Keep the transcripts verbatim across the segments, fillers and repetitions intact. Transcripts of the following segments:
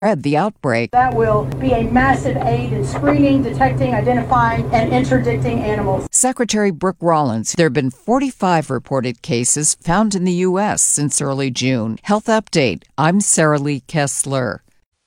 At the outbreak. That will be a massive aid in screening, detecting, identifying, and interdicting animals. Secretary Brooke Rollins, there have been forty-five reported cases found in the U S since early June. Health Update. I'm Sarah Lee Kessler.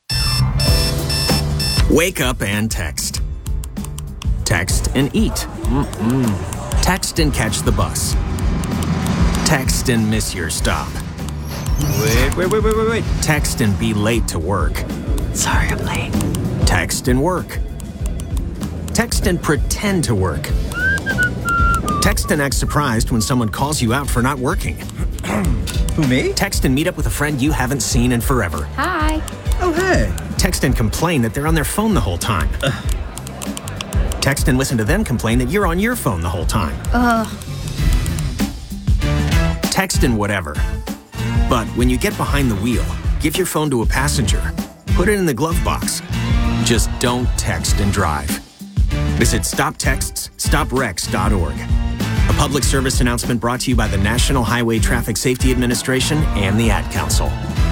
Wake up and text. Text and eat. Mm-mm. Text and catch the bus. Text and miss your stop. Wait, wait, wait, wait, wait, wait. Text and be late to work. Sorry, I'm late. Text and work. Text and pretend to work. Text and act surprised when someone calls you out for not working. Who, me? Text and meet up with a friend you haven't seen in forever. Hi. Oh, hey. Text and complain that they're on their phone the whole time. Ugh. Text and listen to them complain that you're on your phone the whole time. Ugh. Text and whatever. But when you get behind the wheel, give your phone to a passenger. Put it in the glove box. Just don't text and drive. Visit stop texts stop wrecks dot org. A public service announcement brought to you by the National Highway Traffic Safety Administration and the Ad Council.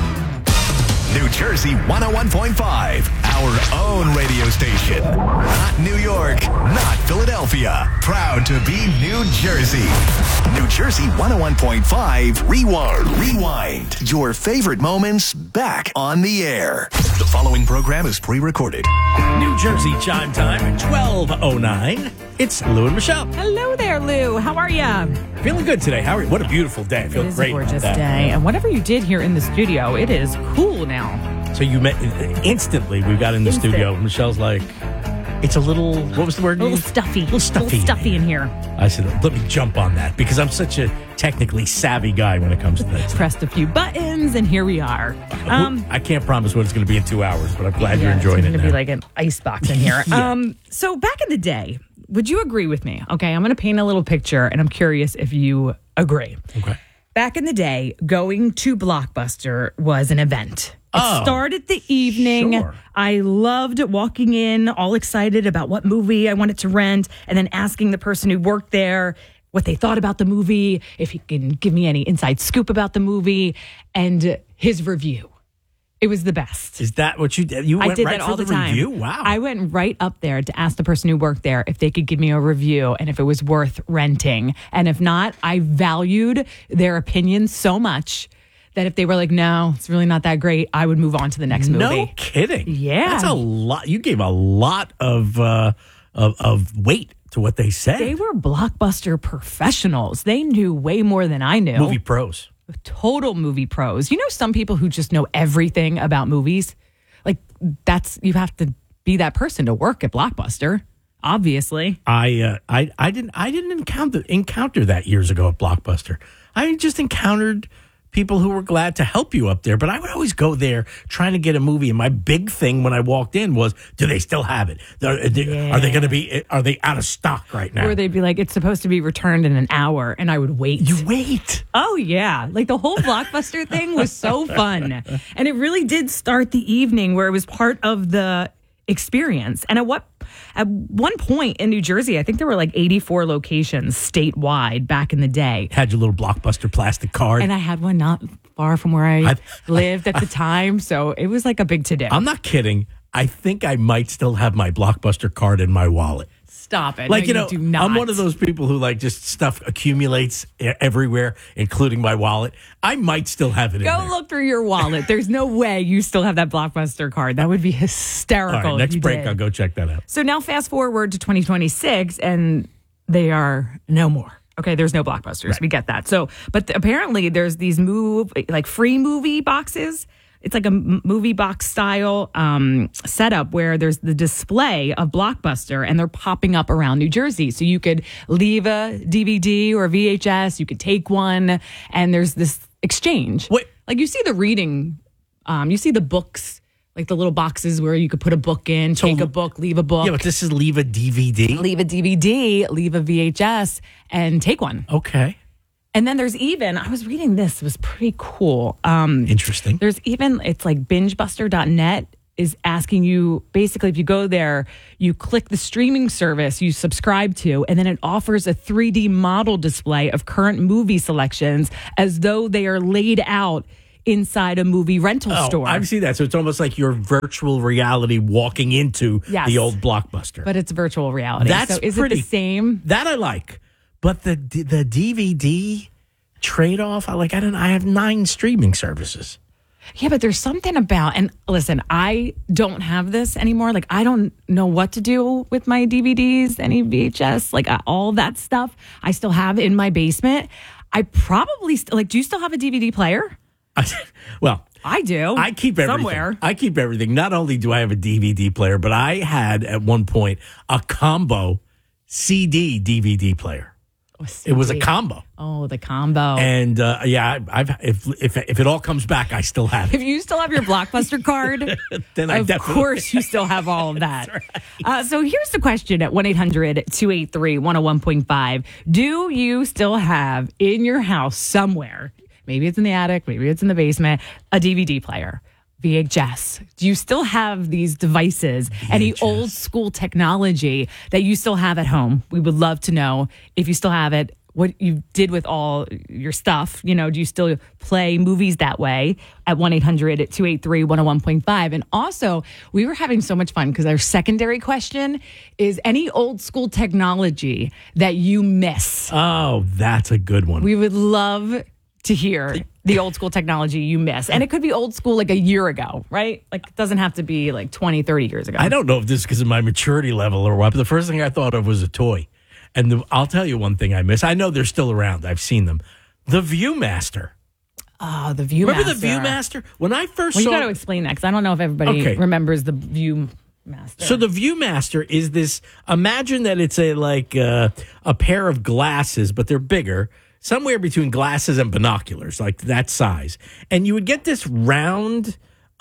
New Jersey one oh one point five, our own radio station. Not New York, not Philadelphia. Proud to be New Jersey. New Jersey one oh one point five, Rewind. Rewind. Your favorite moments back on the air. The following program is pre-recorded. New Jersey chime time at twelve oh nine. It's Lou and Michelle. Hello there, Lou. How are you? Feeling good today. How are you? What a beautiful day. I feel It is great. a gorgeous about that. day. And whatever you did here in the studio, it is cool now. So you met instantly. We got in the Instant. studio. Michelle's like, it's a little, what was the word? A little you- stuffy. A little stuffy. A little stuffy in here. I said, let me jump on that because I'm such a technically savvy guy when it comes to this. Pressed a few buttons, and here we are. Um, I can't promise what it's going to be in two hours, but I'm glad yeah, you're enjoying it's it going to now. be like an ice box in here. Yeah. Um, so back in the day, would you agree with me? Okay, I'm going to paint a little picture, and I'm curious if you agree. Okay. Back in the day, going to Blockbuster was an event. It Oh, started the evening. sure. I loved walking in, all excited about what movie I wanted to rent, and then asking the person who worked there what they thought about the movie, if he can give me any inside scoop about the movie, and his review. It was the best. Is that what you did? You went I did right that for all the, the time. review? Wow. I went right up there to ask the person who worked there if they could give me a review and if it was worth renting. And if not, I valued their opinion so much that if they were like, no, it's really not that great, I would move on to the next movie. No kidding. Yeah. That's a lot. You gave a lot of, uh, of, of weight to what they said. They were Blockbuster professionals. They knew way more than I knew. Movie pros. Total movie pros. You know, some people who just know everything about movies. Like that's you have to be that person to work at Blockbuster. Obviously, I uh, I I didn't I didn't encounter encounter that years ago at Blockbuster. I just encountered people who were glad to help you up there, but I would always go there trying to get a movie. And my big thing when I walked in was, do they still have it? Are they, Yeah. are they going to be? Are they out of stock right now? or they'd be like, "It's supposed to be returned in an hour," and I would wait. You wait. Oh, yeah. Like the whole Blockbuster thing was so fun. And it really did start the evening where it was part of the experience. And at what at one point in New Jersey, I think there were like eighty-four locations statewide back in the day. Had your little Blockbuster plastic card. And I had one not far from where I I've- lived at the time. So it was like a big to-do. I'm not kidding. I think I might still have my Blockbuster card in my wallet. Stop it. Like, No, you know, do not. I'm one of those people who like just stuff accumulates e- everywhere, including my wallet. I might still have it in Go there. look through your wallet. There's no way you still have that Blockbuster card. That would be hysterical. All right, if next you break, did. I'll go check that out. So now fast forward to twenty twenty-six and they are no more. Okay, there's no Blockbusters. Right. We get that. So, but th- apparently there's these move like free movie boxes. It's like a m- movie box style um, setup where there's the display of Blockbuster and they're popping up around New Jersey. So you could leave a D V D or V H S, you could take one, and there's this exchange. Wait. Like you see the reading, um, you see the books, like the little boxes where you could put a book in, So- take a book, leave a book. Yeah, but this is leave a D V D. Leave a D V D, leave a V H S, and take one. Okay. And then there's even, I was reading this, it was pretty cool. Um, Interesting. there's even, it's like binge buster dot net is asking you, basically, if you go there, you click the streaming service you subscribe to, and then it offers a three D model display of current movie selections as though they are laid out inside a movie rental Oh, store. I've seen that. So it's almost like your virtual reality walking into Yes. the old Blockbuster. But it's virtual reality. That's so is pretty, it the same? That I like. But the the D V D trade-off, I like I don't I have nine streaming services. Yeah, but there's something about, and listen, I don't have this anymore. Like, I don't know what to do with my D V Ds, any V H S, like uh, all that stuff I still have in my basement. I probably, st- like, do you still have a D V D player? Well, I do. I keep everything. Somewhere. I keep everything. Not only do I have a D V D player, but I had at one point a combo C D D V D player. It was a combo. Oh, the combo. And uh, yeah, I've if, if if it all comes back, I still have it. If you still have your Blockbuster card, Then I of definitely course you still have all of that. uh, so here's the question at one eight hundred two eight three one oh one point five. Do you still have in your house somewhere, maybe it's in the attic, maybe it's in the basement, a D V D player? V H S. Do you still have these devices, V H S. Any old school technology that you still have at home? We would love to know if you still have it, what you did with all your stuff. You know, do you still play movies that way at one eight hundred two eight three one oh one point five? And also, we were having so much fun because our secondary question is any old school technology that you miss? Oh, that's a good one. We would love to hear the old school technology you miss. And it could be old school like a year ago, right? Like it doesn't have to be like twenty, thirty years ago. I don't know if this is because of my maturity level or what, but the first thing I thought of was a toy. And the, I'll tell you one thing I miss. I know they're still around. I've seen them. The Viewmaster. Oh, the Viewmaster. Remember the Viewmaster? When I first well, saw you got to explain that because I don't know if everybody Okay. remembers the Viewmaster. So the Viewmaster is this, imagine that it's a like uh, a pair of glasses, but they're bigger. Somewhere between glasses and binoculars, like that size. And you would get this round,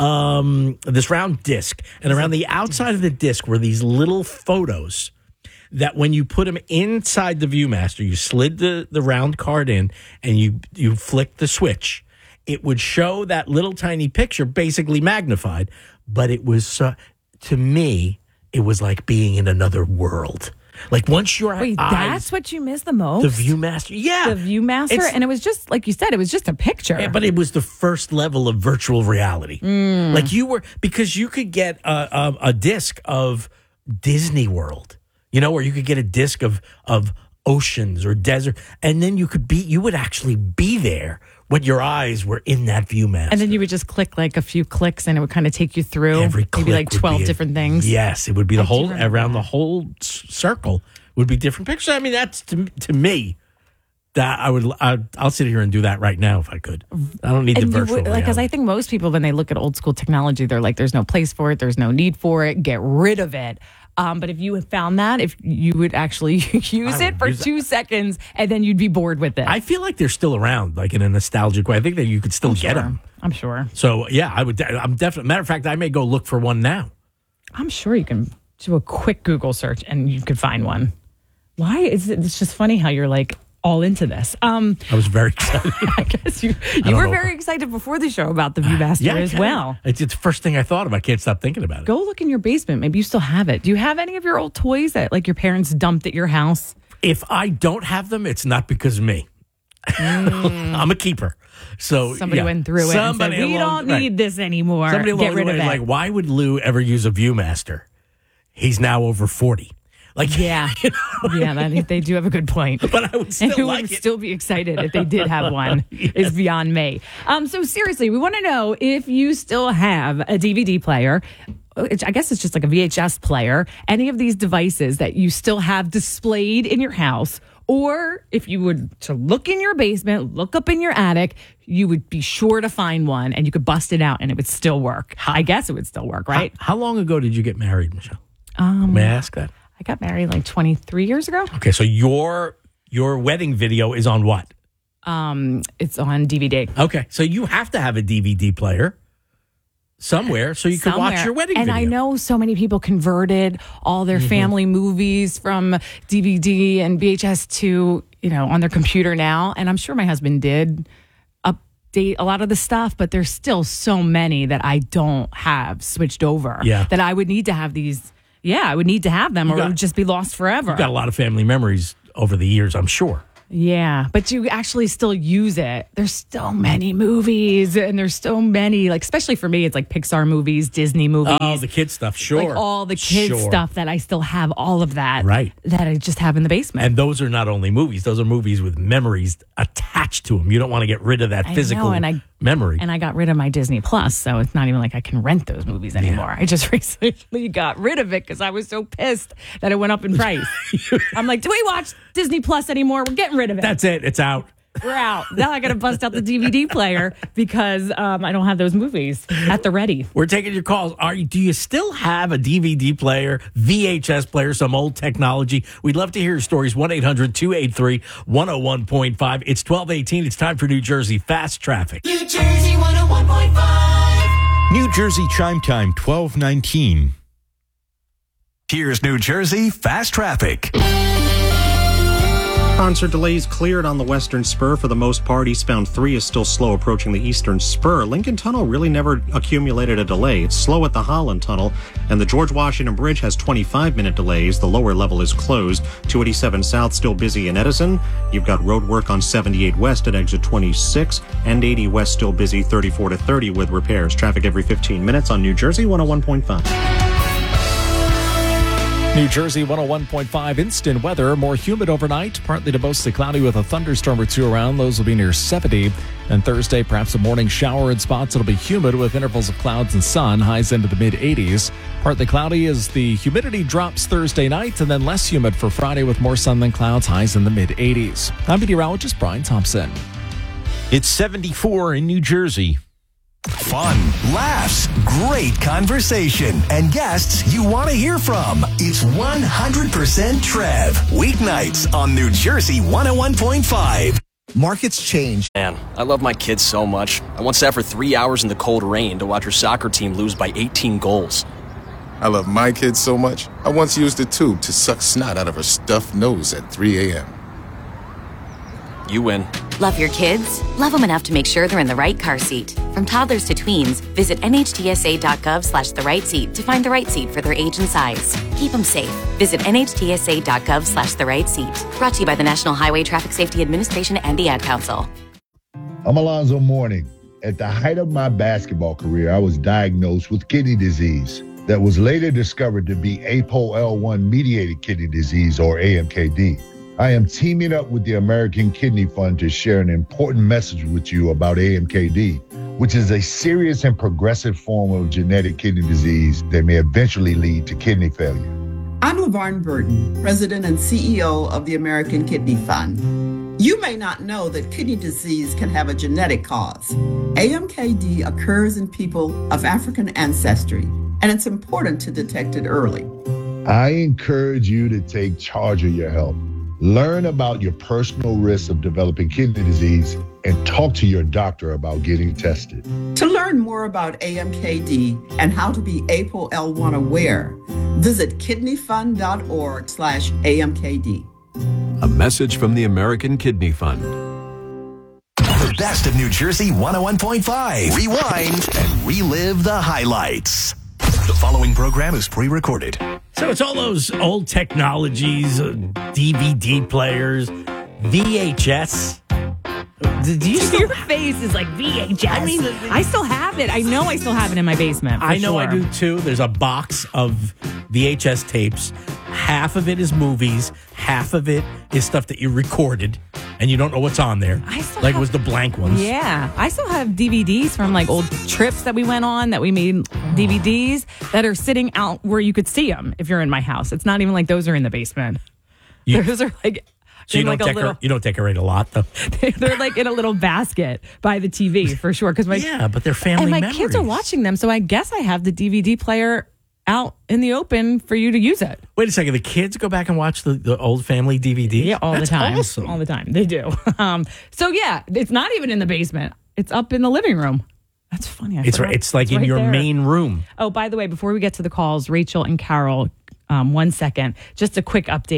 um, this round disc. And around the outside of the disc were these little photos that when you put them inside the Viewmaster, you slid the, the round card in and you, you flicked the switch. It would show that little tiny picture, basically magnified. But it was, uh, to me, it was like being in another world. Like once your Wait, eyes, that's what you miss the most? the Viewmaster, yeah, The Viewmaster? It's- And it was just, like you said, it was just a picture. Yeah, but it was the first level of virtual reality. Mm. Like you were, because you could get a, a, a disc of Disney World, you know, or you could get a disc of of oceans or desert, and then you could be, you would actually be there when your eyes were in that Viewmaster. And then you would just click like a few clicks and it would kind of take you through Every click maybe like would twelve be a- different things. Yes, it would be the I do whole remember around that. the whole s- circle would be different pictures. I mean, that's to to me. That I would, I'd, I'll sit here and do that right now if I could. I don't need the And you virtual would, like, because I reality. think most people, when they look at old school technology, they're like, there's no place for it, there's no need for it, get rid of it. Um, but if you had found that, if you would actually use I it would for use it. two seconds and then you'd be bored with it. I feel like they're still around, like in a nostalgic way. I think that you could still I'm get sure. them. I'm sure. So yeah, I would. de- I'm definitely. Matter of fact, I may go look for one now. I'm sure you can do a quick Google search and you could find one. Why is it? It's just funny how you're like all into this. Um, I was very excited. I guess you you don't were know. very excited before the show about the Viewmaster yeah, I as kinda- well. It's, it's the first thing I thought of. I can't stop thinking about it. Go look in your basement. Maybe you still have it. Do you have any of your old toys that like your parents dumped at your house? If I don't have them, it's not because of me. I'm a keeper. So Somebody yeah. went through it Somebody and said, we along- don't right. need this anymore. Somebody along Get the rid way of is it. like, why would Lou ever use a Viewmaster? He's now over forty. Like, Yeah. you know? Yeah, that, they do have a good point. But I would still and who like would it. still be excited if they did have one is beyond me. Um, so seriously, we want to know if you still have a D V D player. Which I guess it's just like a V H S player. Any of these devices that you still have displayed in your house, or if you would to look in your basement, look up in your attic, you would be sure to find one, and you could bust it out, and it would still work. I guess it would still work, right? How, how long ago did you get married, Michelle? Um, May I ask that? I got married like twenty-three years ago. Okay, so your your wedding video is on what? Um, it's on D V D. Okay, so you have to have a D V D player somewhere so you can watch Somewhere. your wedding and video. I know so many people converted all their family movies from D V D and V H S to, you know, on their computer now. And I'm sure my husband did update a lot of the stuff, but there's still so many that I don't have switched over. Yeah. That I would need to have these. Yeah, I would need to have them or got- it would just be lost forever. You've got a lot of family memories over the years, I'm sure. Yeah, but you actually still use it. There's so many movies, and there's so many, like, especially for me, it's like Pixar movies, Disney movies. Oh, the kid stuff, sure. Like all the kids Sure. stuff that I still have, all of that. Right. That I just have in the basement. And those are not only movies; those are movies with memories attached to them. You don't want to get rid of that I physical know, and I, memory. And I got rid of my Disney Plus, so it's not even like I can rent those movies anymore. Yeah. I just recently got rid of it because I was so pissed that it went up in price. I'm like, do we watch Disney Plus anymore? We're getting rid of it. That's it. It's out. We're out. Now I got to bust out the D V D player because um, I don't have those movies at the ready. We're taking your calls. Are you, do you still have a D V D player, V H S player, some old technology? We'd love to hear your stories. one eight hundred two eight three one oh one point five. It's twelve eighteen. It's time for New Jersey Fast Traffic. New Jersey one oh one point five. New Jersey Chime Time twelve nineteen. Here's New Jersey Fast Traffic. Concert delays cleared on the western spur for the most part. Eastbound three is still slow approaching the eastern spur. Lincoln Tunnel really never accumulated a delay. It's slow at the Holland Tunnel, and the George Washington Bridge has twenty-five minute delays. The lower level is closed. two eighty-seven South still busy in Edison. You've got road work on seventy-eight West at exit twenty-six, and eighty West still busy thirty-four to thirty with repairs. Traffic every fifteen minutes on New Jersey one oh one point five. New Jersey one oh one point five instant weather. More humid overnight, partly to mostly cloudy with a thunderstorm or two around. Lows will be near seventy. And Thursday, perhaps a morning shower in spots. It'll be humid with intervals of clouds and sun. Highs into the mid eighties. Partly cloudy as the humidity drops Thursday night, and then less humid for Friday with more sun than clouds. Highs in the mid eighties. I'm meteorologist Brian Thompson. It's seventy-four in New Jersey. Fun, laughs, great conversation, and guests you want to hear from. It's one hundred percent Trev. Weeknights on New Jersey one oh one point five. Markets change. Man, I love my kids so much. I once sat for three hours in the cold rain to watch her soccer team lose by eighteen goals. I love my kids so much, I once used a tube to suck snot out of her stuffed nose at three a.m. You win. Love your kids? Love them enough to make sure they're in the right car seat. From toddlers to tweens, visit nhtsa.gov slash the right seat to find the right seat for their age and size. Keep them safe. Visit nhtsa.gov slash the right seat. Brought to you by the National Highway Traffic Safety Administration and the Ad Council. I'm Alonzo Mourning. At the height of my basketball career, I was diagnosed with kidney disease that was later discovered to be A P O L one mediated kidney disease, or A M K D. I am teaming up with the American Kidney Fund to share an important message with you about A M K D, which is a serious and progressive form of genetic kidney disease that may eventually lead to kidney failure. I'm LaVarn Burton, President and C E O of the American Kidney Fund. You may not know that kidney disease can have a genetic cause. A M K D occurs in people of African ancestry, and it's important to detect it early. I encourage you to take charge of your health. Learn about your personal risks of developing kidney disease and talk to your doctor about getting tested. To learn more about A M K D and how to be A P O L one aware, visit kidneyfund.org slash AMKD. A message from the American Kidney Fund. The best of New Jersey one oh one point five. Rewind and relive the highlights. The following program is pre-recorded. So it's all those old technologies, uh, D V D players, V H S. Do you Your face is like V H S. I mean, I still have it. I know I still have it in my basement. I know sure. I do too. There's a box of V H S tapes. Half of it is movies. Half of it is stuff that you recorded, and you don't know what's on there. I still like have, it was the blank ones. Yeah, I still have D V Ds from like old trips that we went on that we made D V Ds that are sitting out where you could see them if you're in my house. It's not even like those are in the basement. You, those are like. So you don't, like decor- little, you don't decorate a lot, though. They're like in a little basket by the T V for sure. Because my yeah, but they're family and my memories. kids are watching them, so I guess I have the D V D player out in the open for you to use it. Wait a second, the kids go back and watch the, the old family D V D? Yeah, all That's the time. Awesome. All the time, they do. Um, so yeah, it's not even in the basement; it's up in the living room. That's funny. I it's forgot. right. It's like it's in right your there. main room. Oh, by the way, before we get to the calls, Rachel and Carol. Um, one second, just a quick update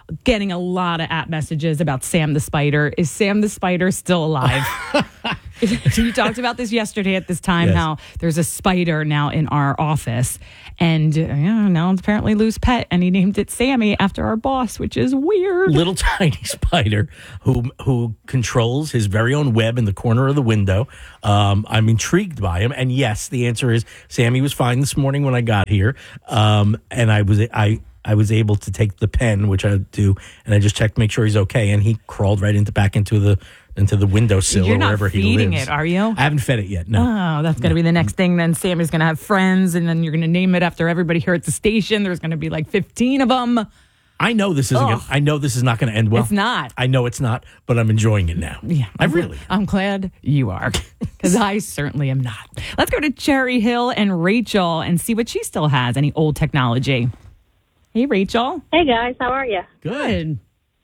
getting a lot of app messages about Sam the Spider. Is Sam the Spider still alive? You talked about this yesterday at this time, Yes. how there's a spider now in our office. And uh, yeah, now it's apparently Lou's pet, and he named it Sammy after our boss, which is weird. Little tiny spider who who controls his very own web in the corner of the window. Um, I'm intrigued by him, and yes, the answer is Sammy was fine this morning when I got here, um, and I was I. I was able to take the pen, which I do, and I just checked to make sure he's okay. And he crawled right into back into the into the windowsill You're or not wherever he feeding lives. it, are you? I haven't fed it yet. No. Oh, that's going to be the next thing. Then Sammy's going to have friends, and then you're going to name it after everybody here at the station. There's going to be like fifteen of them. I know this isn't. Gonna, I know this is not going to end well. It's not. I know it's not, but I'm enjoying it now. Yeah, I really. I'm glad you are, because I certainly am not. Let's go to Cherry Hill and Rachel and see what she still has. Any old technology? Hey, Rachel. Hey, guys. How are you? Good.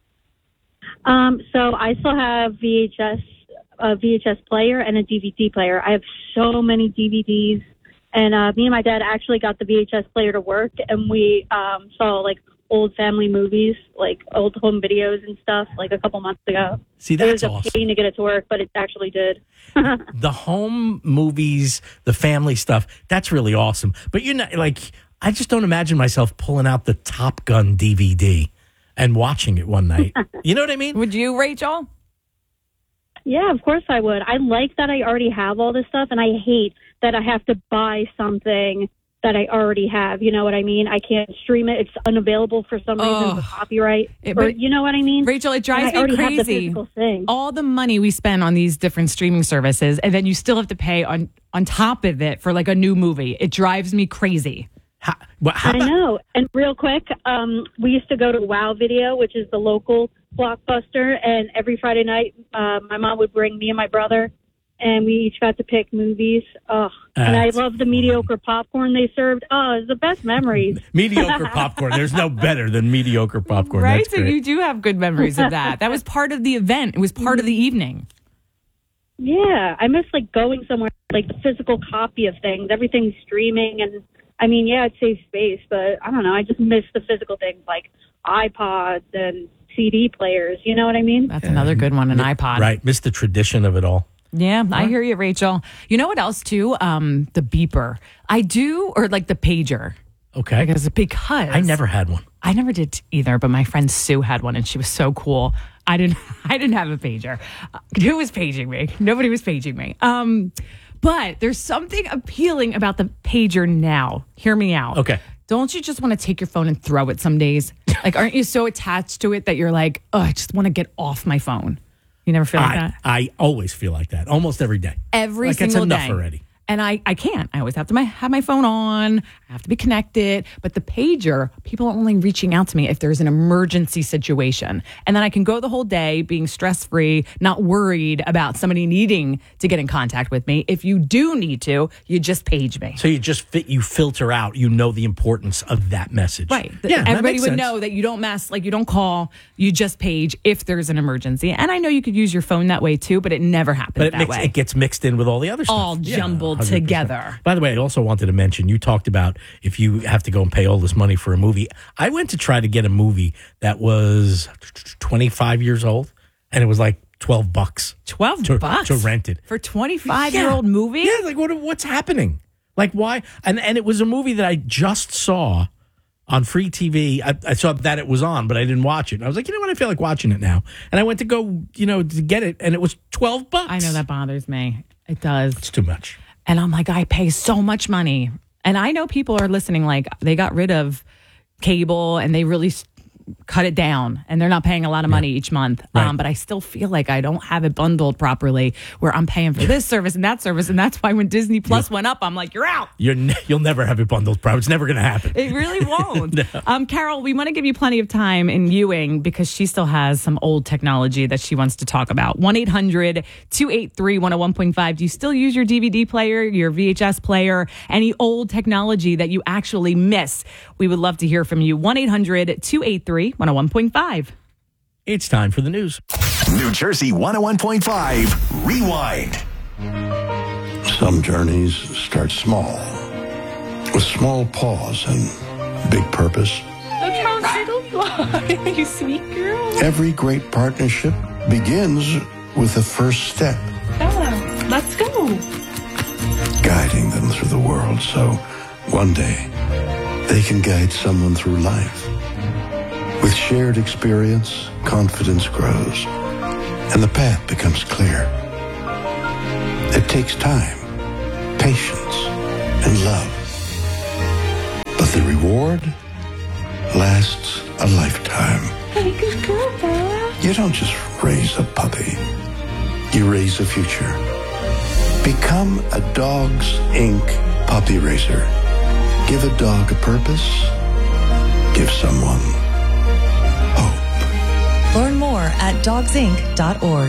Um, so I still have V H S, a V H S player and a D V D player. I have so many D V Ds. And uh, me and my dad actually got the V H S player to work, and we um, saw, like, old family movies, like old home videos and stuff, like a couple months ago. See, that's it was a awesome. pain to get it to work, but it actually did. The home movies, the family stuff, that's really awesome. But you're not, like, I just don't imagine myself pulling out the Top Gun D V D and watching it one night. You know what I mean? Would you, Rachel? Yeah, of course I would. I like that I already have all this stuff, and I hate that I have to buy something that I already have. You know what I mean? I can't stream it. It's unavailable for some reason Oh. for copyright. It- or, but- you know what I mean? Rachel, it drives And I me already have the crazy. physical thing. All the money we spend on these different streaming services, and then you still have to pay on, on top of it for like a new movie. It drives me crazy. How, well, how I about- know. And real quick, um, we used to go to Wow Video, which is the local Blockbuster, and every Friday night, uh, my mom would bring me and my brother, and we each got to pick movies. Oh, and I That's love the mediocre popcorn they served. Oh, it's the best memories. Mediocre popcorn. There's no better than mediocre popcorn. Right? That's So great. you do have good memories of that. That was part of the event. It was part of the evening. Yeah, I miss like going somewhere, like the physical copy of things. Everything's streaming, and I mean, yeah, it saves space, but I don't know. I just miss the physical things like iPods and C D players. You know what I mean? That's another good one, an iPod. Right. Miss the tradition of it all. Yeah, I hear you, Rachel. You know what else too? Um, the beeper. I do, or like the pager. Okay. Because because I never had one. I never did either, but my friend Sue had one, and she was so cool. I didn't. I didn't have a pager. Uh, who was paging me? Nobody was paging me. Um, but there's something appealing about the pager now. Hear me out. Okay. Don't you just want to take your phone and throw it some days? Like, aren't you so attached to it that you're like, oh, I just want to get off my phone? You never feel like I, that? I always feel like that, almost every day. Every like single it's enough day. already. And I, I can't. I always have to my, have my phone on. I have to be connected. But the pager, people are only reaching out to me if there's an emergency situation. And then I can go the whole day being stress-free, not worried about somebody needing to get in contact with me. If you do need to, you just page me. So you just fit, you filter out, you know the importance of that message. Right. Yeah, that Everybody makes would sense. know that you don't mess, like you don't call, you just page if there's an emergency. And I know you could use your phone that way too, but it never happens But it, that mix, way. it gets mixed in with all the other stuff. All Yeah, jumbled one hundred percent. together. By the way, I also wanted to mention, you talked about if you have to go and pay all this money for a movie. I went to try to get a movie that was twenty-five years old, and it was like twelve bucks. twelve to, bucks? To rent it. For a twenty-five-year-old movie? Yeah, like what? what's happening? Like why? And and it was a movie that I just saw on free T V. I, I saw that it was on, but I didn't watch it. And I was like, you know what? I feel like watching it now. And I went to go, you know, to get it, and it was twelve bucks. I know that bothers me. It does. It's too much. And I'm like, I pay so much money. And I know people are listening, like, they got rid of cable and they really s- cut it down and they're not paying a lot of money each month. Right. Um, but I still feel like I don't have it bundled properly where I'm paying for this service and that service. And that's why when Disney Plus went up, I'm like, you're out. You're ne- you'll never have it bundled, bro. It's never going to happen. It really won't. No. um, Carol, we want to give you plenty of time in Ewing because she still has some old technology that she wants to talk about. one eight hundred two eight three one oh one point five. Do you still use your D V D player, your V H S player, any old technology that you actually miss? We would love to hear from you. one eight hundred two eight three one oh one point five. It's time for the news. New Jersey one oh one point five Rewind. Some journeys start small, with small pause and big purpose. The Jersey don't fly. You sweet girl. Every great partnership begins with the first step. Bella, let's go. Guiding them through the world so one day they can guide someone through life. With shared experience, confidence grows, and the path becomes clear. It takes time, patience, and love. But the reward lasts a lifetime. Hey, good girl, Bella. You don't just raise a puppy. You raise a future. Become a Dogs Incorporated puppy raiser. Give a dog a purpose. Give someone hope. Learn more at dogs inc dot org.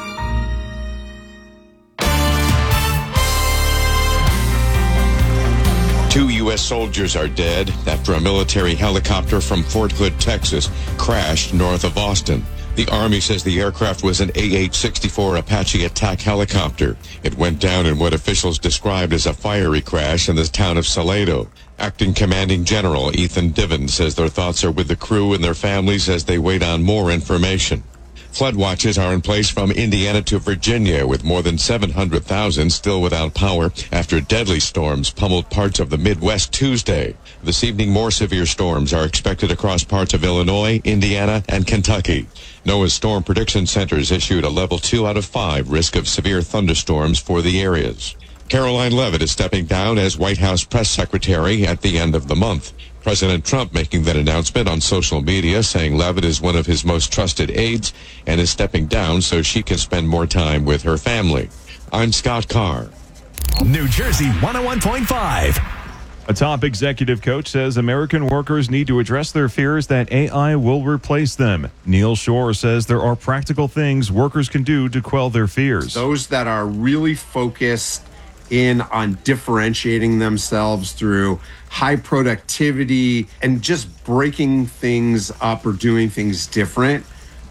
Two U S soldiers are dead after a military helicopter from Fort Hood, Texas, crashed north of Austin. The Army says the aircraft was an A H sixty-four Apache attack helicopter. It went down in what officials described as a fiery crash in the town of Salado. Acting Commanding General Ethan Diven says their thoughts are with the crew and their families as they wait on more information. Flood watches are in place from Indiana to Virginia, with more than seven hundred thousand still without power after deadly storms pummeled parts of the Midwest Tuesday. This evening, more severe storms are expected across parts of Illinois, Indiana, and Kentucky. NOAA's Storm Prediction Centers issued a level two out of five risk of severe thunderstorms for the areas. Caroline Leavitt is stepping down as White House press secretary at the end of the month. President Trump making that announcement on social media, saying Leavitt is one of his most trusted aides and is stepping down so she can spend more time with her family. I'm Scott Carr. New Jersey one oh one point five. A top executive coach says American workers need to address their fears that A I will replace them. Neil Shore says there are practical things workers can do to quell their fears. Those that are really focused in on differentiating themselves through high productivity and just breaking things up or doing things different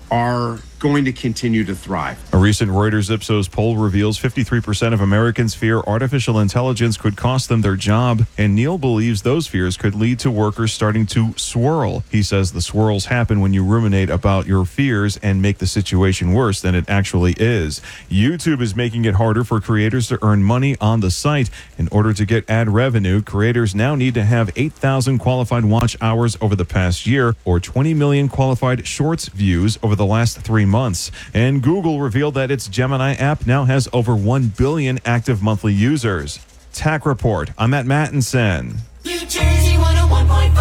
are going to continue to thrive. A recent Reuters Ipsos poll reveals fifty-three percent of Americans fear artificial intelligence could cost them their job, and Neil believes those fears could lead to workers starting to swirl. He says the swirls happen when you ruminate about your fears and make the situation worse than it actually is. YouTube is making it harder for creators to earn money on the site. In order to get ad revenue, creators now need to have eight thousand qualified watch hours over the past year, or twenty million qualified shorts views over the last three months. And Google revealed that its Gemini app now has over one billion active monthly users. Tack Report. I'm Matt Mattinson. New Jersey one oh one point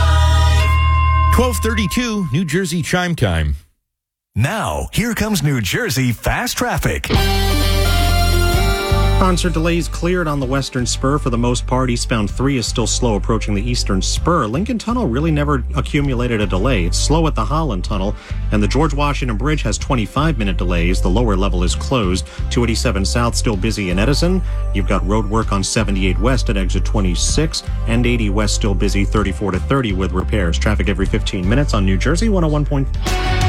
five. twelve thirty-two, New Jersey Chime Time. Now, here comes New Jersey Fast Traffic. Concert delays cleared on the Western Spur for the most part. Eastbound three is still slow approaching the Eastern Spur. Lincoln Tunnel really never accumulated a delay. It's slow at the Holland Tunnel, and the George Washington Bridge has twenty-five minute delays. The lower level is closed. two eighty-seven South still busy in Edison. You've got road work on seventy-eight West at exit twenty-six, and eighty West still busy thirty-four to thirty with repairs. Traffic every fifteen minutes on New Jersey one oh one point five.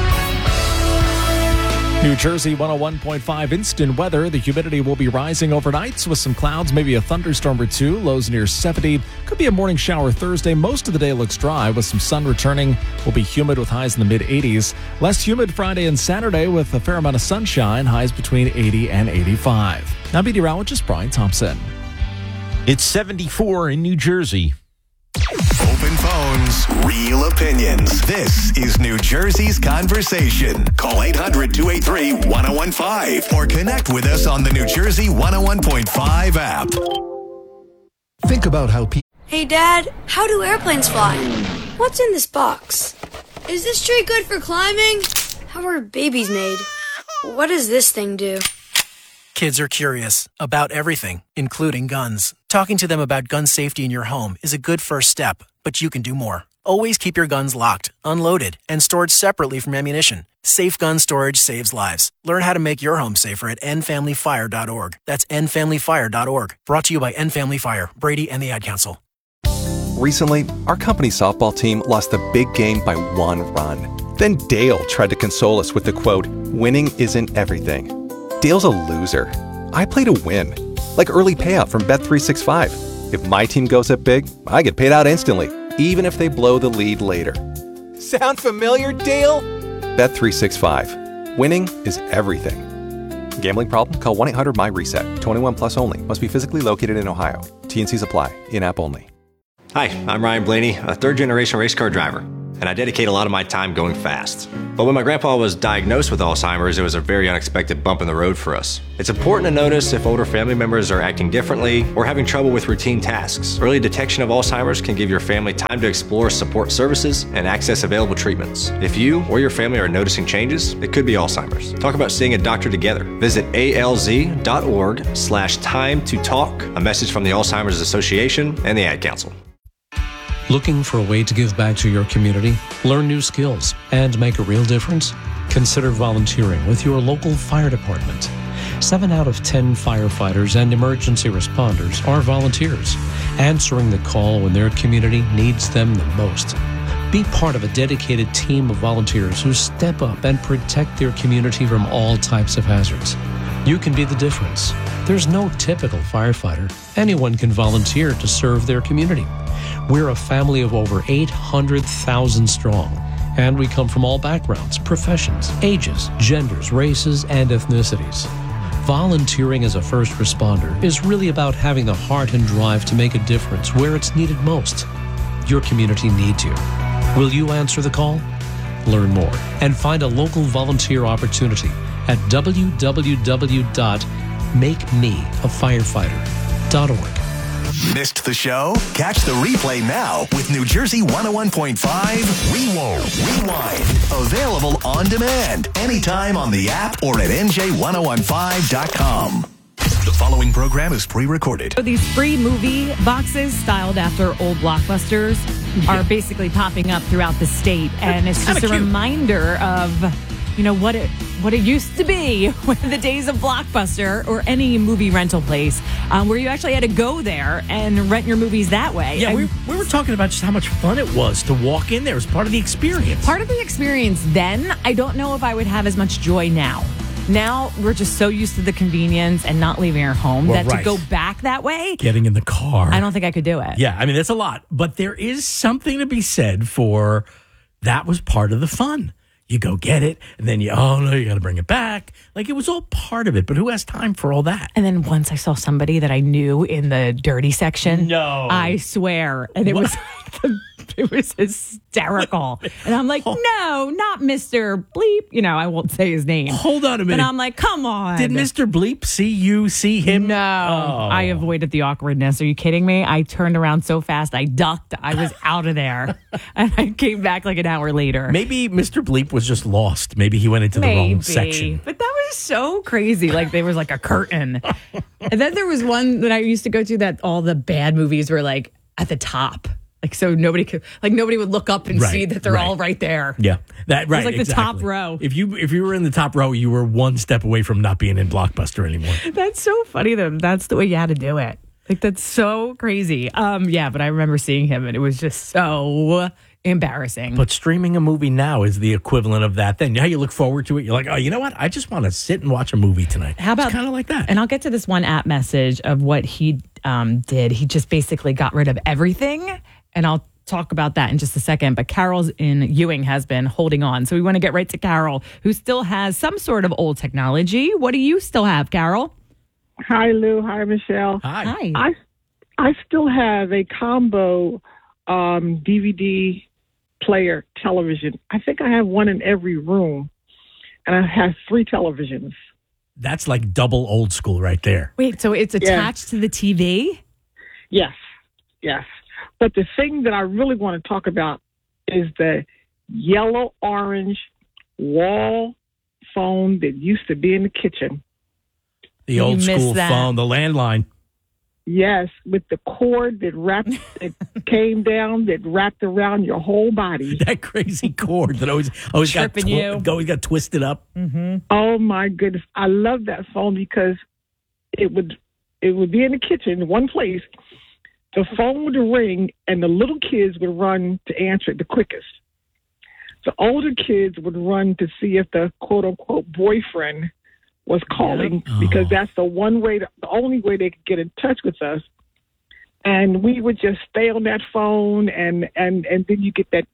New Jersey one oh one point five instant weather. The humidity will be rising overnight with some clouds, maybe a thunderstorm or two. Lows near seventy. Could be a morning shower Thursday. Most of the day looks dry with some sun returning. Will be humid with highs in the mid eighties. Less humid Friday and Saturday with a fair amount of sunshine. Highs between eighty and eighty-five. Now meteorologist Brian Thompson. It's seventy-four in New Jersey. Open phones, real opinions. This is New Jersey's Conversation. Call eight hundred, two eight three, one oh one five or connect with us on the New Jersey one oh one point five app. Think about how people... Hey, Dad, how do airplanes fly? What's in this box? Is this tree good for climbing? How are babies made? What does this thing do? Kids are curious about everything, including guns. Talking to them about gun safety in your home is a good first step, but you can do more. Always keep your guns locked, unloaded, and stored separately from ammunition. Safe gun storage saves lives. Learn how to make your home safer at end family fire dot org. That's end family fire dot org. Brought to you by End Family Fire, Brady, and the Ad Council. Recently, our company softball team lost the big game by one run. Then Dale tried to console us with the quote, "Winning isn't everything." Dale's a loser. I play to win. Like early payout from Bet three sixty-five. If my team goes up big, I get paid out instantly, even if they blow the lead later. Sound familiar, Dale? Bet three sixty-five. Winning is everything. Gambling problem? Call one eight hundred M Y RESET. twenty-one plus only. Must be physically located in Ohio. T N Cs apply. In-app only. Hi, I'm Ryan Blaney, a third-generation race car driver, and I dedicate a lot of my time going fast. But when my grandpa was diagnosed with Alzheimer's, it was a very unexpected bump in the road for us. It's important to notice if older family members are acting differently or having trouble with routine tasks. Early detection of Alzheimer's can give your family time to explore support services and access available treatments. If you or your family are noticing changes, it could be Alzheimer's. Talk about seeing a doctor together. Visit alz.org slash time to talk, a message from the Alzheimer's Association and the Ad Council. Looking for a way to give back to your community, learn new skills, and make a real difference? Consider volunteering with your local fire department. Seven out of ten firefighters and emergency responders are volunteers, answering the call when their community needs them the most. Be part of a dedicated team of volunteers who step up and protect their community from all types of hazards. You can be the difference. There's no typical firefighter. Anyone can volunteer to serve their community. We're a family of over eight hundred thousand strong, and we come from all backgrounds, professions, ages, genders, races, and ethnicities. Volunteering as a first responder is really about having the heart and drive to make a difference where it's needed most. Your community needs you. Will you answer the call? Learn more and find a local volunteer opportunity at w w w dot make me a firefighter dot org. Missed the show? Catch the replay now with New Jersey one oh one point five Rewind. Rewind. Available on demand anytime on the app or at n j ten fifteen dot com. The following program is pre-recorded. So these free movie boxes styled after old blockbusters are basically popping up throughout the state, and it's just a cute. reminder of, you know, what it what it used to be when the days of Blockbuster or any movie rental place, um, where you actually had to go there and rent your movies that way. Yeah, And we, we were talking about just how much fun it was to walk in there as part of the experience. part of the experience then, I don't know if I would have as much joy now. Now we're just so used to the convenience and not leaving our home Well, that right. to go back that way, Getting in the car. I don't think I could do it. Yeah, I mean, that's a lot. But there is something to be said for that was part of the fun. You go get it, and then you, oh, no, you got to bring it back. Like, it was all part of it, but who has time for all that? And then once I saw somebody that I knew in the dirty section. No. I swear. And it What? was it was hysterical. And I'm like, no, not Mister Bleep. You know, I won't say his name. Hold on a minute. And I'm like, come on. Did Mister Bleep see you see him? No. Oh. I avoided the awkwardness. Are you kidding me? I turned around so fast. I ducked. I was out of there. And I came back like an hour later. Maybe Mister Bleep was just lost. Maybe he went into the Maybe. wrong section. But that was so crazy. Like there was like a curtain. And then there was one that I used to go to that all the bad movies were like at the top. Like so nobody could like nobody would look up and Right, see that they're right. all right there. Yeah, that right. It was like the exactly. top row. If you if you were in the top row, you were one step away from not being in Blockbuster anymore. That's so funny though. That's the way you had to do it. Like that's so crazy. Um yeah, but I remember seeing him and it was just so embarrassing. But streaming a movie now is the equivalent of that. Then now you look forward to it. You're like, oh, you know what? I just want to sit and watch a movie tonight. How about kind of like that? And I'll get to this one app message of what he um, did. He just basically got rid of everything, and I'll talk about that in just a second. But Carol's in Ewing has been holding on, so we want to get right to Carol, who still has some sort of old technology. What do you still have, Carol? Hi, Lou. Hi, Michelle. Hi. Hi. I I still have a combo um, D V D player television. I think I have one in every room, and I have three televisions. That's like double old school right there. Wait, so it's attached to the T V? Yes, yes. But the thing that I really want to talk about is the yellow orange wall phone that used to be in the kitchen. The You old missed school that. phone, the landline. Yes, with the cord that wrapped, that came down, that wrapped around your whole body. That crazy cord that always always got Tripping you. always got twisted up. Mm-hmm. Oh my goodness, I love that phone because it would it would be in the kitchen, one place. The phone would ring, and the little kids would run to answer it the quickest. The older kids would run to see if the quote unquote boyfriend was calling Yeah. because Oh. that's the one way, to, the only way they could get in touch with us. And we would just stay on that phone, and and and then you get that beep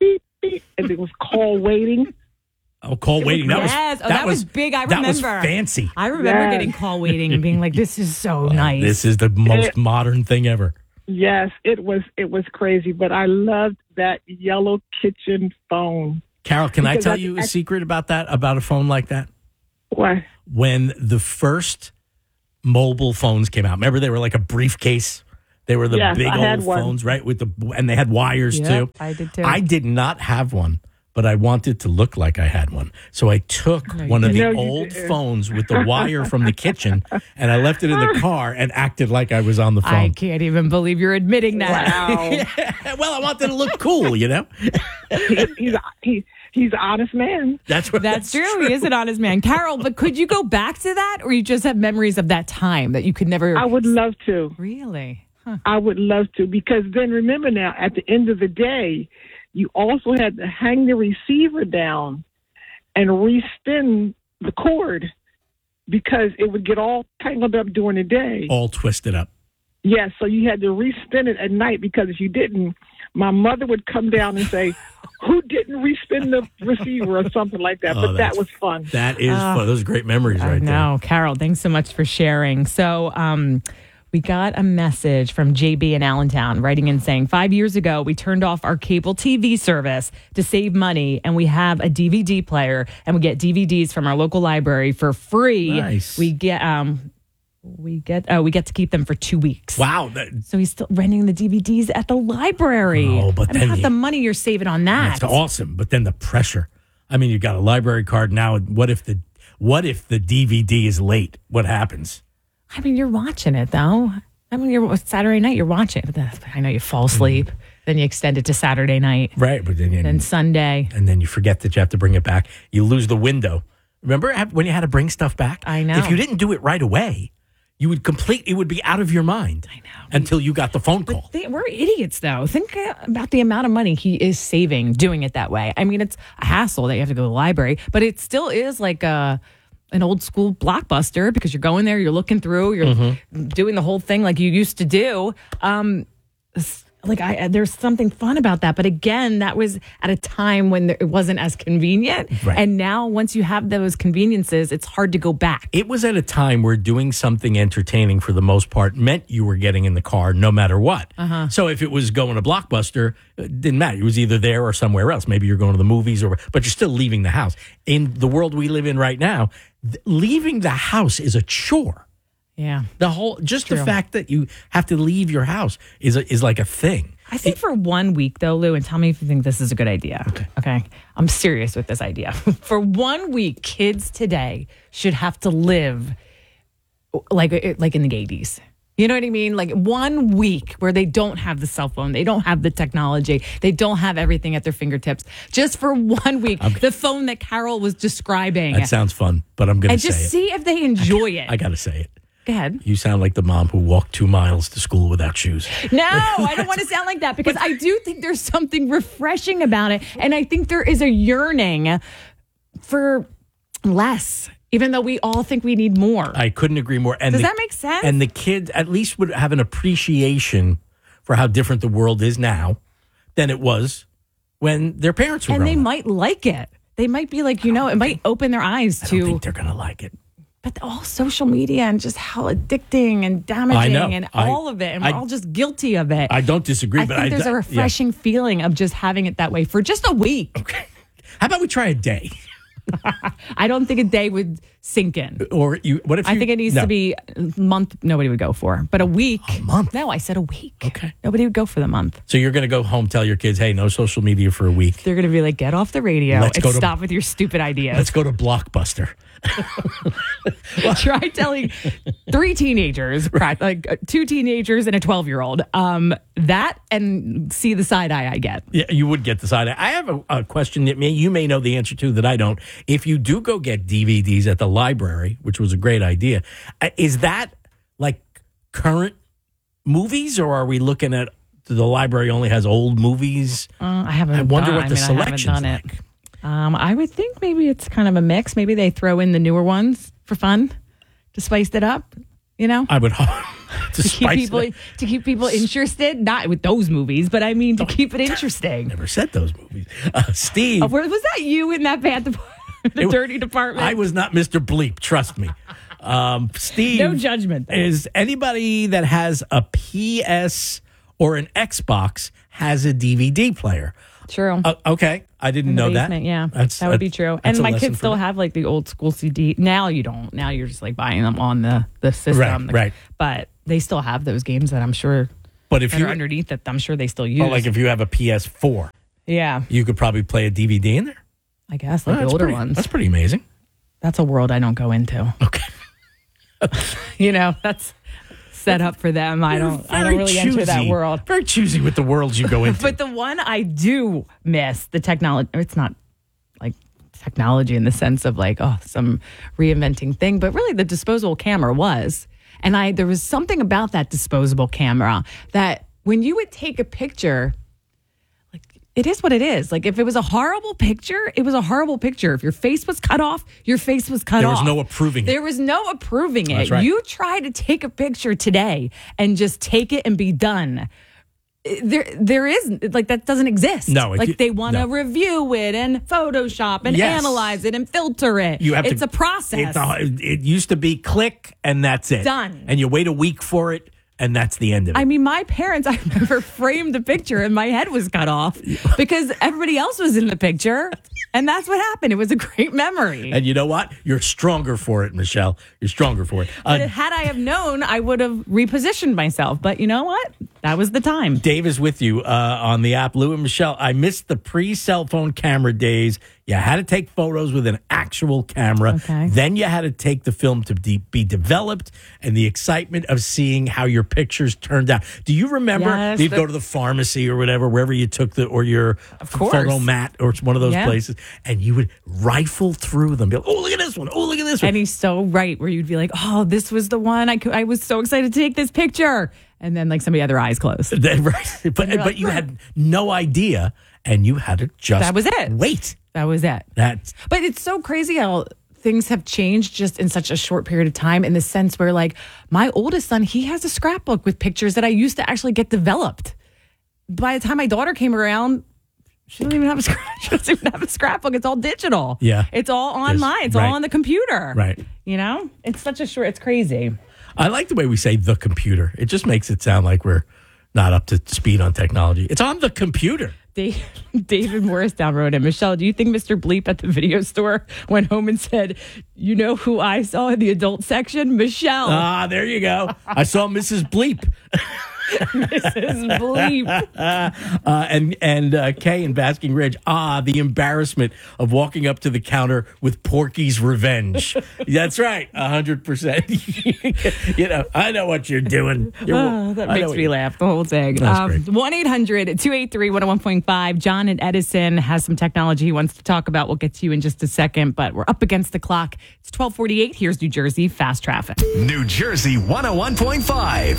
Murphy, and it was Call Waiting. Oh, call waiting. That yes. was oh, that, was, big. I remember. That was fancy. I remember Yes. getting call waiting and being like, "This is so nice." This is the most It- modern thing ever. Yes, it was it was crazy, but I loved that yellow kitchen phone. Carol, can I Because tell I- you a I- secret about that, about a phone like that? What? When the first mobile phones came out, remember they were like a briefcase? They were the Yes, big I had old one. phones, right? With the and they had wires Yep, too. I did too. I did not have one, but I wanted to look like I had one. So I took No, you one of the didn't. No, you old didn't. phones with the wire from the kitchen and I left it in the car and acted like I was on the I phone. can't even believe you're admitting that. Wow. Well, I wanted to look cool, you know? he, he's he, he's an honest man. That's what That's true. He is an honest man. Carol, but could you go back to that, or you just have memories of that time that you could never? I would love to. Really? Huh. I would love to, because then remember now, at the end of the day, you also had to hang the receiver down and respin the cord because it would get all tangled up during the day. all twisted up. Yes, so you had to respin it at night, because if you didn't, my mother would come down and say, "Who didn't respin the receiver?" or something like that. Oh, but that that's- was fun. That is Ah. fun. Those are great memories I right know. Carol, thanks so much for sharing. So, um, we got a message from J B in Allentown writing in saying, five years ago, we turned off our cable T V service to save money, and we have a D V D player, and we get D V Ds from our local library for free. Nice. We get, um, we get, oh, we get to keep them for two weeks. there. Wow. That, So he's still renting the D V Ds at the library. Oh, but I mean, then half you- the money you're saving on that. That's awesome. But then the pressure. I mean, you got a library card now. What if the what if the D V D is late? What happens? I mean, you're watching it though. I mean, you're Saturday night. You're watching it. But then, I know you fall asleep. Then you extend it to Saturday night. Right. But then you, Then Sunday. and then you forget that you have to bring it back. You lose the window. Remember when you had to bring stuff back? I know. If you didn't do it right away, you would complete. It would be out of your mind. I know. Until you got the phone call. They, we're idiots, though. Think about the amount of money he is saving doing it that way. I mean, it's a hassle that you have to go to the library, but it still is like a an old school Blockbuster, because you're going there, you're looking through, you're Mm-hmm. doing the whole thing like you used to do. Um, s- like I, there's something fun about that, but again, that was at a time when there, it wasn't as convenient, Right. and now once you have those conveniences, it's hard to go back. It was at a time where doing something entertaining for the most part meant you were getting in the car no matter what. Uh-huh. So if it was going to Blockbuster, it didn't matter. It was either there or somewhere else. Maybe you're going to the movies, or but you're still leaving the house. In the world we live in right now, th- leaving the house is a chore. Yeah. The whole just the True. fact that you have to leave your house is a, is like a thing. I think for one week, though, Lou, and tell me if you think this is a good idea. Okay. Okay. I'm serious with this idea. For one week, kids today should have to live like, like in the eighties. You know what I mean? Like one week where they don't have the cell phone, they don't have the technology, they don't have everything at their fingertips. Just for one week, the phone that Carol was describing. That sounds fun, but I'm going and to say just it. see if they enjoy it. I got to say it. Go ahead. You sound like the mom who walked two miles to school without shoes. No, I don't want to sound like that, because I do think there's something refreshing about it. And I think there is a yearning for less, even though we all think we need more. I couldn't agree more. And Does the- that make sense? And the kids at least would have an appreciation for how different the world is now than it was when their parents were And they growing up. might like it. They might be like, you know, it might open their eyes I to. don't think they're going to like it. But all social media and just how addicting and damaging I know. and I- all of it. And I- we're all just guilty of it. I don't disagree, I but think I there's a yeah. refreshing feeling of just having it that way for just a week. Okay. How about we try a day? I don't think a day would sink in. Or you? What if I you- think it needs no. to be a month. Nobody would go for, but a week. A month? No, I said a week. Okay. Nobody would go for the month. So you're going to go home, tell your kids, hey, no social media for a week. They're going to be like, get off the radio Let's and go to- stop with your stupid ideas. Let's go to Blockbuster. Try telling three teenagers, prac- like uh, two teenagers and a twelve-year-old, um, that and see the side eye I get. Yeah, you would get the side. I have a, a question that may, you may know the answer to that I don't. If you do go get D V Ds at the library, which was a great idea, uh, is that like current movies, or are we looking at the library only has old movies? Uh, I haven't. I wonder done, what the I mean, I selection's haven't done like. it. Um, I would think maybe it's kind of a mix. Maybe they throw in the newer ones for fun to spice it up. You know, I would hope. to keep spice people it to keep people interested. Not with those movies, but I mean to keep it interesting. Never said those movies. Uh, Steve, Oh, where- was that you in that bad department? The It- dirty department? I was not Mister Bleep. Trust me. Um, Steve, No judgment, though. Is anybody that has a P S or an Xbox has a D V D player? True. Uh, okay, I didn't In the know basement, that. Yeah, That's- that would be that's- true. that's And a my lesson kids for still me. have like the old school C D. Now you don't. Now you're just like buying them on the the system. Right, right. But they still have those games that I'm sure. But if that you are underneath it, I'm sure they still use. oh, like if you have a P S four, yeah, you could probably play a D V D in there. I guess Oh, like the that's older pretty- ones. That's pretty amazing. That's a world I don't go into. Okay. You know, that's set up for them. I don't. I don't Very really enter that choosy. world. Very choosy with the worlds you go into. But the one I do miss, the technology, it's not like technology in the sense of like, oh, some reinventing thing, but really the disposable camera was. And I there was something about that disposable camera that when you would take a picture, like it is what it is. Like if it was a horrible picture, it was a horrible picture. If your face was cut off, your face was cut There off. was no approving it. There was no approving it. That's right. You try to take a picture today and just take it and be done. There, there isn't like that doesn't exist. No, it- like they want to no. review it and Photoshop and Yes. analyze it and filter it. You have it's to, a process. It's a- it used to be click and that's it. Done. And you wait a week for it and that's the end of it. I mean, my parents, I remember framed the picture and my head was cut off because everybody else was in the picture. And that's what happened. It was a great memory. and you know what? You're stronger for it, Michelle. You're stronger for it. But Uh, had I have known, I would have repositioned myself. But you know what? That was the time. Dave is with you uh, on the app. Lou and Michelle, I missed the pre-cell phone camera days. You had to take photos with an actual camera. Okay. Then you had to take the film to de- be developed and the excitement of seeing how your pictures turned out. Do you remember Yes, you'd the- go to the pharmacy or whatever, wherever you took the, or your course. photo mat or one of those Yeah. places, and you would rifle through them. Be like, oh, look at this one. Oh, look at this one. And he's so right where you'd be like, oh, this was the one. I, could, I was so excited to take this picture. And then like somebody had their eyes closed. Then, right. But, you're but like, you "Huh." had no idea and you had to just That was it. wait. That was it. That's But it's so crazy how things have changed just in such a short period of time in the sense where like my oldest son, he has a scrapbook with pictures that I used to actually get developed. By the time my daughter came around, she doesn't even have a scrap. She doesn't even have a scrapbook. It's all digital. Yeah. It's all online. It's right. all on the computer. Right. You know? It's such a short, it's crazy. I like the way we say the computer. It just makes it sound like we're not up to speed on technology. It's on the computer. Dave, David Morristown wrote in, Michelle, do you think Mister Bleep at the video store went home and said, you know who I saw in the adult section? Michelle. Ah, there you go. I saw Missus Bleep. Missus Bleep. uh, and and uh, Kay in Basking Ridge. Ah, the embarrassment of walking up to the counter with Porky's Revenge. That's right, a hundred percent. You know, I know what you're doing. You're, Oh, that I know makes what me you- laugh, the whole thing. That's one eight hundred two eight three one oh one point five. John in Edison has some technology he wants to talk about. We'll get to you in just a second, but we're up against the clock. It's twelve forty-eight. Here's New Jersey Fast Traffic. New Jersey one oh one point five.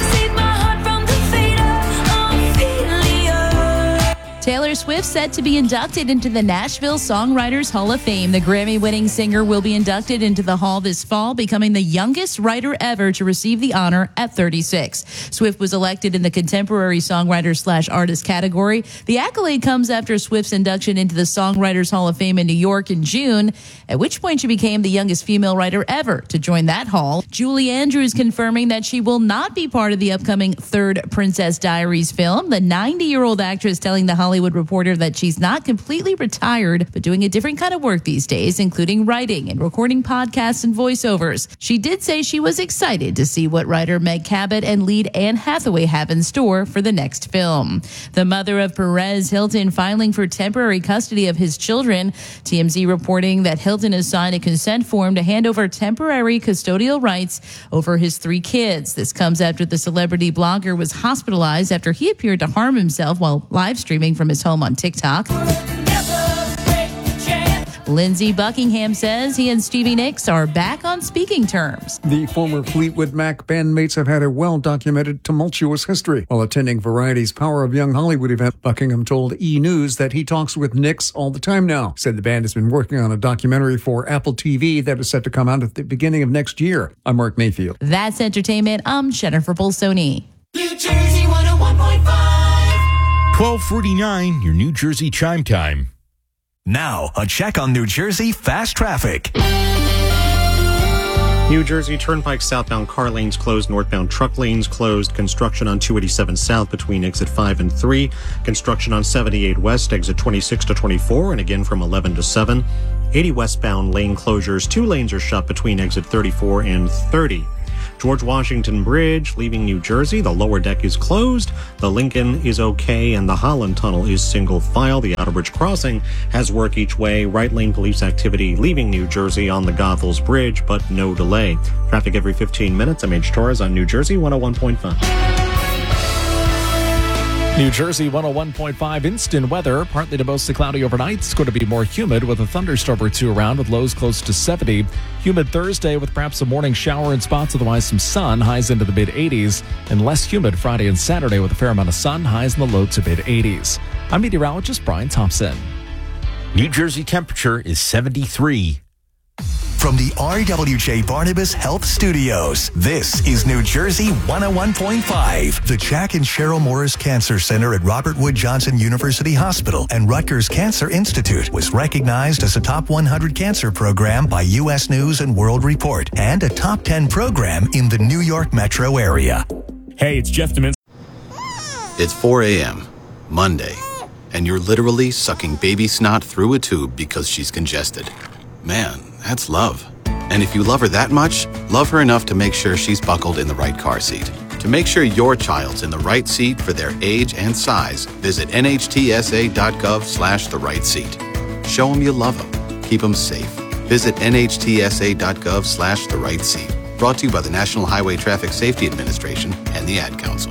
Taylor Swift set to be inducted into the Nashville Songwriters Hall of Fame. The Grammy-winning singer will be inducted into the hall this fall, becoming the youngest writer ever to receive the honor at thirty-six. Swift was elected in the contemporary songwriter slash artist category. The accolade comes after Swift's induction into the Songwriters Hall of Fame in New York in June, at which point she became the youngest female writer ever to join that hall. Julie Andrews confirming that she will not be part of the upcoming third Princess Diaries film. The ninety-year-old actress telling the Hollywood Reporter that she's not completely retired, but doing a different kind of work these days, including writing and recording podcasts and voiceovers. She did say she was excited to see what writer Meg Cabot and lead Anne Hathaway have in store for the next film. The mother of Perez Hilton filing for temporary custody of his children. T M Z reporting that Hilton has signed a consent form to hand over temporary custodial rights over his three kids. This comes after the celebrity blogger was hospitalized after he appeared to harm himself while live streaming from his home on TikTok. Lindsey Buckingham says he and Stevie Nicks are back on speaking terms. The former Fleetwood Mac bandmates have had a well-documented tumultuous history. While attending Variety's Power of Young Hollywood event, Buckingham told E! News that he talks with Nicks all the time now. Said the band has been working on a documentary for Apple T V that is set to come out at the beginning of next year. I'm Mark Mayfield. That's entertainment. I'm Jennifer Bolsoni. New Jersey one oh one point five. twelve forty-nine, your New Jersey chime time. Now, a check on New Jersey fast traffic. New Jersey Turnpike southbound car lanes closed, northbound truck lanes closed. Construction on two eighty-seven south between exit five and three. Construction on seventy-eight west, exit twenty-six to twenty-four, and again from eleven to seven. eighty westbound lane closures. Two lanes are shut between exit thirty-four and thirty. George Washington Bridge leaving New Jersey. The lower deck is closed. The Lincoln is okay, and the Holland Tunnel is single file. The Outer Bridge Crossing has work each way. Right lane police activity leaving New Jersey on the Goethals Bridge, but no delay. Traffic every fifteen minutes. I'm H. Torres on New Jersey one oh one point five. New Jersey one oh one point five instant weather. Partly to mostly cloudy overnight. It's going to be more humid with a thunderstorm or two around with lows close to seventy. Humid Thursday with perhaps a morning shower in spots, otherwise some sun, highs into the mid eighties. And less humid Friday and Saturday with a fair amount of sun, highs in the low to mid eighties. I'm meteorologist Brian Thompson. New Jersey temperature is seventy-three. From the R W J Barnabas Health Studios, this is New Jersey one oh one point five. The Jack and Cheryl Morris Cancer Center at Robert Wood Johnson University Hospital and Rutgers Cancer Institute was recognized as a top one hundred cancer program by U S News and World Report and a top ten program in the New York metro area. Hey, it's Jeff Demins. It's four a.m., Monday, and you're literally sucking baby snot through a tube because she's congested. Man, that's love. And if you love her that much, love her enough to make sure she's buckled in the right car seat. To make sure your child's in the right seat for their age and size, visit N H T S A dot gov slash the right seat. Show them you love them. Keep them safe. Visit N H T S A dot gov slash the right seat. Brought to you by the National Highway Traffic Safety Administration and the Ad Council.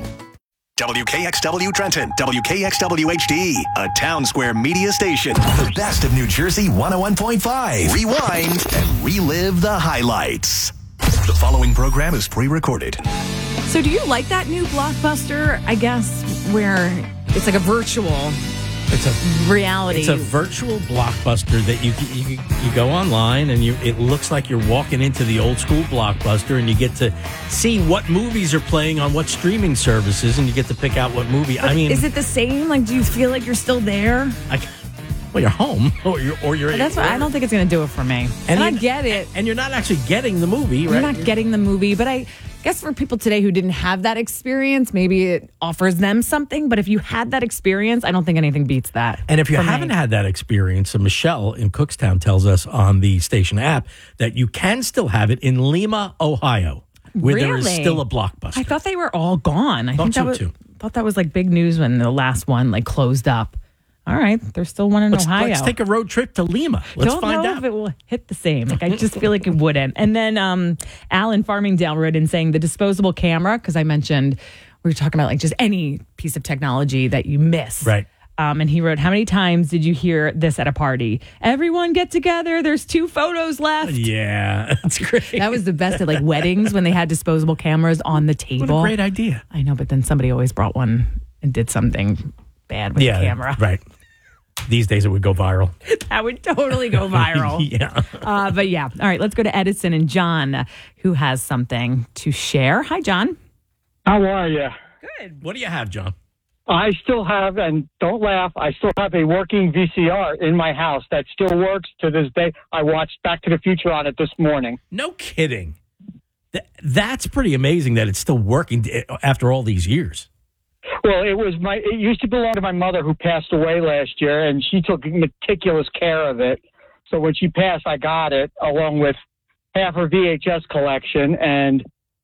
W K X W Trenton, W K X W H D, a Town Square media station. The best of New Jersey one oh one point five. Rewind and relive the highlights. The following program is pre-recorded. So do you like that new Blockbuster, I guess, where it's like a virtual It's a reality? It's a virtual Blockbuster that you you you go online and you it looks like you're walking into the old school Blockbuster and you get to see what movies are playing on what streaming services and you get to pick out what movie. But I mean, is it the same? Like, do you feel like you're still there? I, well, you're home or you're or you're. But that's what I don't think it's going to do it for me. And, and I get it. And you're not actually getting the movie, right? You're not getting the movie, but I guess for people today who didn't have that experience, maybe it offers them something. But if you had that experience, I don't think anything beats that. And if you for haven't me. had that experience, so Michelle in Cookstown tells us on the station app that you can still have it in Lima, Ohio, where there is Really? still a Blockbuster. I thought they were all gone. I Thought think that so, was too. thought that was like big news when the last one like closed up. All right, there's still one in let's, Ohio. let's take a road trip to Lima. Let's Don't find know out. if it will hit the same. Like I just feel like it wouldn't. And then um, Alan Farmingdale wrote in saying the disposable camera, because I mentioned we were talking about like just any piece of technology that you miss. Right. Um, and he wrote, how many times did you hear this at a party? Everyone get together. There's two photos left. Yeah, that's great. That was the best at like weddings when they had disposable cameras on the table. What a great idea. I know, but then somebody always brought one and did something bad with yeah, the camera. Right. These days it would go viral. That would totally go viral. Yeah. Uh, but yeah. All right, let's go to Edison and John, uh, who has something to share. Hi, John. How are you? Good. What do you have, John? I still have, and don't laugh, I still have a working V C R in my house that still works to this day. I watched Back to the Future on it this morning. No kidding. Th- that's pretty amazing that it's still working after all these years. Well, it was my. It used to belong to my mother, who passed away last year, and she took meticulous care of it. So when she passed, I got it along with half her V H S collection. And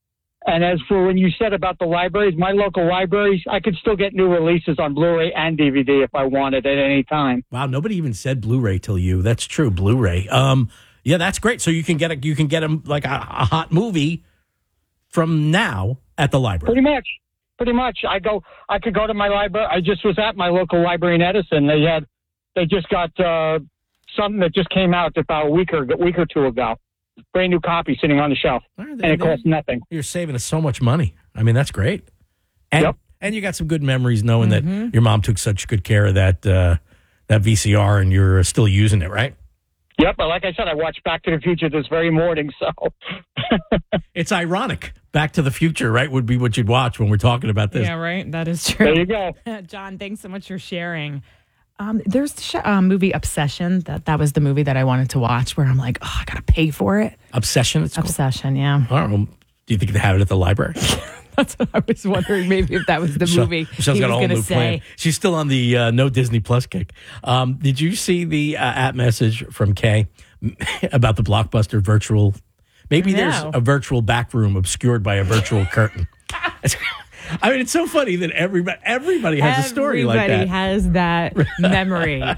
and as for when you said about the libraries, my local libraries, I could still get new releases on Blu-ray and D V D if I wanted at any time. Wow, nobody even said Blu-ray till you. That's true, Blu-ray. Um, yeah, that's great. So you can get a you can get a, like a, a hot movie from now at the library. Pretty much. Pretty much. I go. I could go to my library. I just was at my local library in Edison. They had, they just got uh, something that just came out about a week or a week or two ago. Brand new copy sitting on the shelf, and it costs nothing. You're saving us so much money. I mean, that's great. And, Yep. and you got some good memories knowing Mm-hmm. that your mom took such good care of that uh, that V C R, and you're still using it, right? Yep, but like I said, I watched Back to the Future this very morning, so It's ironic. Back to the Future, right, would be what you'd watch when we're talking about this. Yeah, right. That is true. there you go. John, thanks so much for sharing. Um, there's the sh- uh, movie Obsession. That that was the movie that I wanted to watch. Where I'm like, oh, I gotta pay for it. Obsession. It's called? Obsession. Yeah. I don't know. Do you think they have it at the library? That's what I was wondering. Maybe if that was the Michelle- movie Michelle's he got a was whole going to new plan. say. She's still on the uh, no Disney Plus kick. Um, did you see the uh, app message from Kay about the Blockbuster virtual? Maybe there's No. a virtual back room obscured by a virtual curtain. I mean, it's so funny that everybody everybody has a story like Everybody that. has that memory.